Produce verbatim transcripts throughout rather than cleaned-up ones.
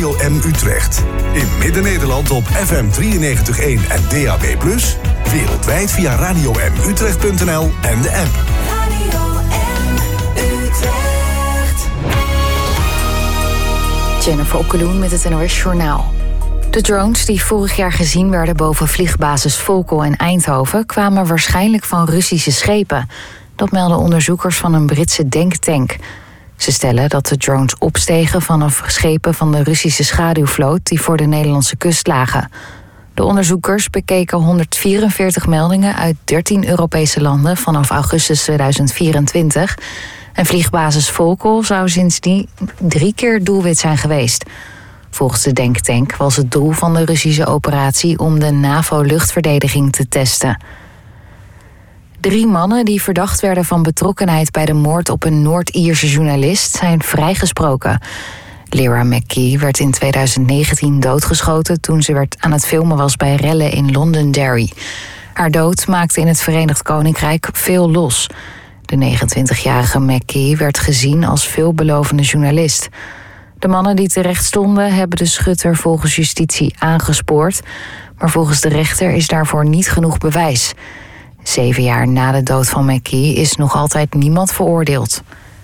Radio M Utrecht. In Midden-Nederland op F M drieënnegentig komma één en D A B plus. Wereldwijd via radio m utrecht punt n l en de app. Radio M Utrecht. Jennifer Okkeloen met het N O S Journaal. De drones die vorig jaar gezien werden boven vliegbasis Volkel en Eindhoven kwamen waarschijnlijk van Russische schepen. Dat melden onderzoekers van een Britse denktank. Ze stellen dat de drones opstegen vanaf schepen van de Russische schaduwvloot die voor de Nederlandse kust lagen. De onderzoekers bekeken honderdvierenveertig meldingen uit dertien Europese landen vanaf augustus tweeduizend vierentwintig. En vliegbasis Volkel zou sindsdien drie keer doelwit zijn geweest. Volgens de denktank was het doel van de Russische operatie om de NAVO-luchtverdediging te testen. Drie mannen die verdacht werden van betrokkenheid bij de moord op een Noord-Ierse journalist zijn vrijgesproken. Lyra McKee werd in tweeduizend negentien doodgeschoten toen ze werd aan het filmen was bij rellen in Londonderry. Haar dood maakte in het Verenigd Koninkrijk veel los. De negenentwintigjarige McKee werd gezien als veelbelovende journalist. De mannen die terecht stonden hebben de schutter volgens justitie aangespoord, maar volgens de rechter is daarvoor niet genoeg bewijs. Zeven jaar na de dood van McKee is nog altijd niemand veroordeeld.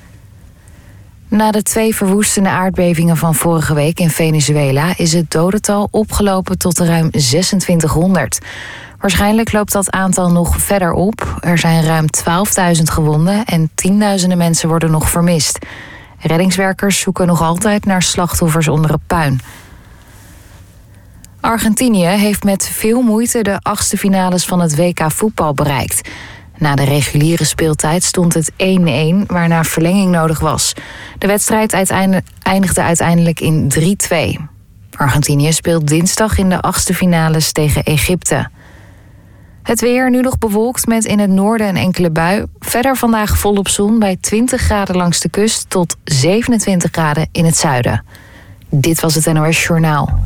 Na de twee verwoestende aardbevingen van vorige week in Venezuela is het dodental opgelopen tot ruim zesentwintighonderd. Waarschijnlijk loopt dat aantal nog verder op. Er zijn ruim twaalfduizend gewonden en tienduizenden mensen worden nog vermist. Reddingswerkers zoeken nog altijd naar slachtoffers onder het puin. Argentinië heeft met veel moeite de achtste finales van het W K voetbal bereikt. Na de reguliere speeltijd stond het één-één, waarna verlenging nodig was. De wedstrijd eindigde uiteindelijk in drie-twee. Argentinië speelt dinsdag in de achtste finales tegen Egypte. Het weer nu nog bewolkt met in het noorden een enkele bui. Verder vandaag volop zon bij twintig graden langs de kust tot zevenentwintig graden in het zuiden. Dit was het N O S Journaal.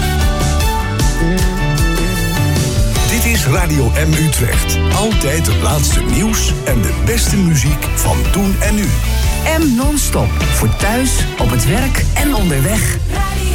Dit is Radio M Utrecht. Altijd het laatste nieuws en de beste muziek van toen en nu. M non-stop. Voor thuis, op het werk en onderweg.